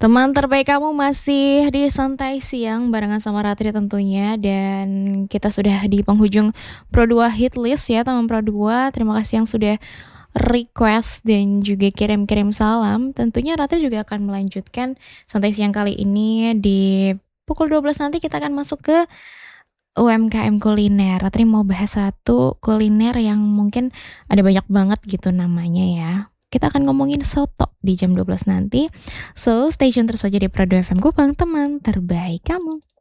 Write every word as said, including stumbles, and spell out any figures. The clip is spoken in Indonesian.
Teman terbaik kamu masih di Santai Siang barengan sama Ratri tentunya dan kita sudah di penghujung Pro dua Hit List ya teman Pro dua. Terima kasih yang sudah request dan juga kirim-kirim salam. Tentunya Ratri juga akan melanjutkan Santai Siang kali ini di pukul dua belas nanti kita akan masuk ke U M K M kuliner. Ratri mau bahas satu kuliner yang mungkin ada banyak banget gitu namanya ya. Kita akan ngomongin soto di jam dua belas nanti. So, stay tune terus aja di Pro dua F M Kupang, teman terbaik kamu.